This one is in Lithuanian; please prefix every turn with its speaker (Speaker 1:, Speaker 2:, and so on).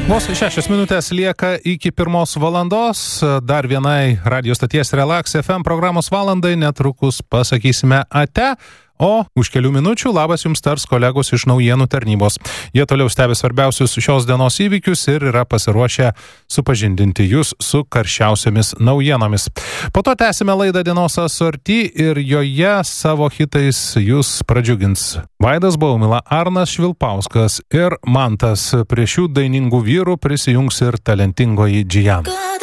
Speaker 1: Vos 6 minutės lieka iki 1 valandos. Dar vienai radio stoties Relax FM programos valandai netrukus pasakysime ate. O už kelių minučių labas jums tars kolegos iš naujienų tarnybos. Jie toliau stebi svarbiausius šios dienos įvykius ir yra pasiruošę supažindinti jūs su karščiausiamis naujienomis. Po to tęsime laidą dienos asorti ir joje savo hitais jūs pradžiugins Vaidas Baumila, Arnas Švilpauskas ir Mantas. Prie šių dainingų vyrų prisijungs ir talentingoji Džijan.